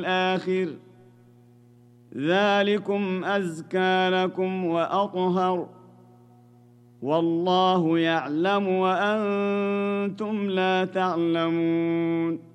والآخر ذلكم أزكى لكم وأطهر والله يعلم وأنتم لا تعلمون